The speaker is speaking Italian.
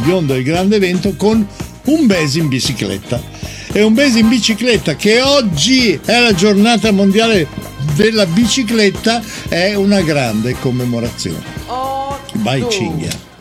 biondo del grande evento con un base in bicicletta. E un base in bicicletta, che oggi è la giornata mondiale della bicicletta, è una grande commemorazione. Oh, Vai Cinghia.